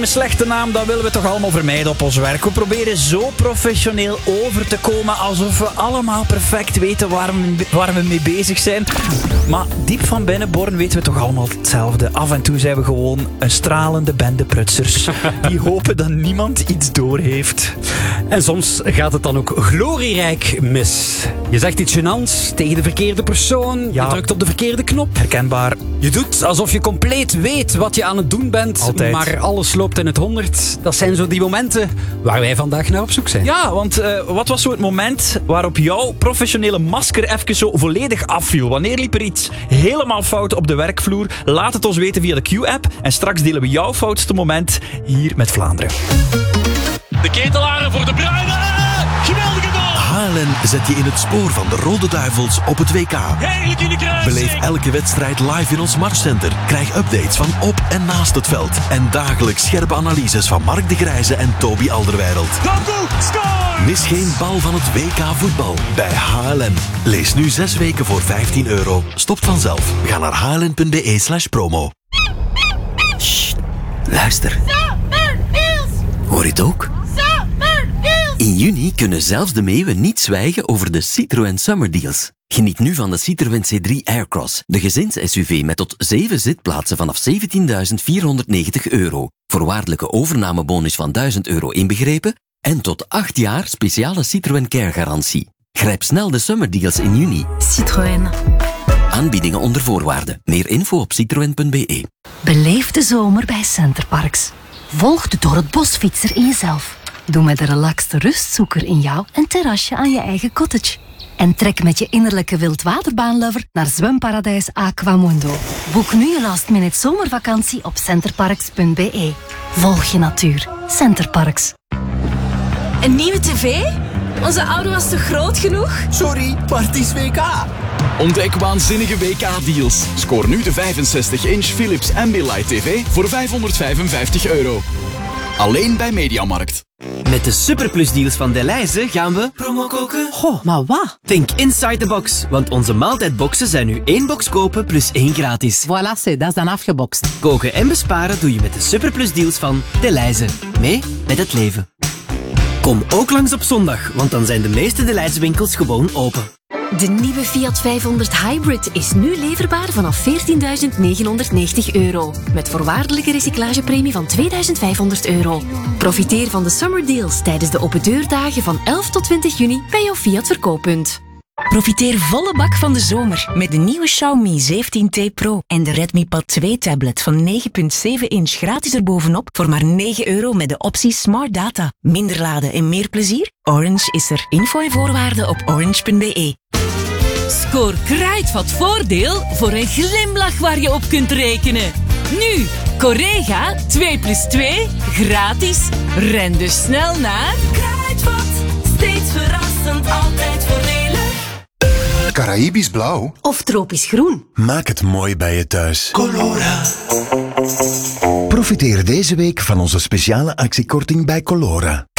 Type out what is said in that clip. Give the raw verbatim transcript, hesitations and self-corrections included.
Een slechte naam, dat willen we toch allemaal vermijden op ons werk. We proberen zo professioneel over te komen alsof we allemaal perfect weten waar we, waar we mee bezig zijn. Maar diep van binnen, Born, weten we toch allemaal hetzelfde. Af en toe zijn we gewoon een stralende bende prutsers die hopen dat niemand iets doorheeft. En soms gaat het dan ook glorierijk mis. Je zegt iets gênants tegen de verkeerde persoon, Ja. je drukt op de verkeerde knop. Herkenbaar. Je doet alsof je compleet weet wat je aan het doen bent, Altijd. maar alles loopt in het honderd. Dat zijn zo die momenten waar wij vandaag naar op zoek zijn. Ja, want uh, wat was zo het moment waarop jouw professionele masker even zo volledig afviel? Wanneer liep er iets helemaal fout op de werkvloer? Laat het ons weten via de Q-app en straks delen we jouw foutste moment hier met Vlaanderen. De ketelaren voor de Bruyne. Geweldige goal. Haarlem zet je in het spoor van de Rode Duivels op het W K. Heerlijk in de kruising. Beleef elke wedstrijd live in ons matchcenter. Krijg updates van op en naast het veld. En dagelijks scherpe analyses van Mark de Grijze en Toby Alderweireld. Doku, score. Mis geen bal van het W K voetbal bij H L M. Lees nu zes weken voor vijftien euro. Stopt vanzelf. Ga naar hlm.be slash promo. Sst, luister. Hoor je het ook? In juni kunnen zelfs de meeuwen niet zwijgen over de Citroën Summer Deals. Geniet nu van de Citroën C drie Aircross, de gezins-S U V met tot zeven zitplaatsen vanaf zeventienduizend vierhonderdnegentig euro. Voorwaardelijke overnamebonus van duizend euro inbegrepen en tot acht jaar speciale Citroën Care garantie. Grijp snel de Summer Deals in juni. Citroën. Aanbiedingen onder voorwaarden. Meer info op citroën punt be. Beleef de zomer bij Centerparks. Volg de door het bosfietser in jezelf. Doe met de relaxte rustzoeker in jou een terrasje aan je eigen cottage. En trek met je innerlijke wildwaterbaanlover naar zwemparadijs Aquamundo. Boek nu je last minute zomervakantie op centerparks punt be. Volg je natuur. Centerparks. Een nieuwe tv? Onze oude was te groot genoeg? Sorry, maar het is W K. Ontdek waanzinnige W K-deals. Scoor nu de vijfenzestig inch Philips Ambilight T V voor vijfhonderdvijfenvijftig euro. Alleen bij Mediamarkt. Met de superplusdeals van Delhaize gaan we promo koken. Goh, maar wat? Think inside the box, want onze maaltijdboxen zijn nu één box kopen plus één gratis. Voilà, c'est, dat is dan afgebokst. Koken en besparen doe je met de superplusdeals van Delhaize. Mee met het leven. Kom ook langs op zondag, want dan zijn de meeste Delhaize winkels gewoon open. De nieuwe Fiat vijfhonderd Hybrid is nu leverbaar vanaf veertienduizend negenhonderdnegentig euro. Met voorwaardelijke recyclagepremie van tweeduizend vijfhonderd euro. Profiteer van de Summer Deals tijdens de opendeurdagen van elf tot twintig juni bij jouw Fiat verkooppunt. Profiteer volle bak van de zomer met de nieuwe Xiaomi zeventien T Pro en de Redmi Pad twee tablet van negen komma zeven inch gratis erbovenop voor maar negen euro met de optie Smart Data. Minder laden en meer plezier? Orange is er. Info en voorwaarden op orange punt be. Scoor Kruidvat voordeel voor een glimlach waar je op kunt rekenen. Nu, Correga twee plus twee, gratis. Ren dus snel naar Kruidvat. Steeds verrassend, altijd voordelig. Caraïbisch blauw Of tropisch groen. Maak het mooi bij je thuis. Colora. Profiteer deze week van onze speciale actiekorting bij Colora.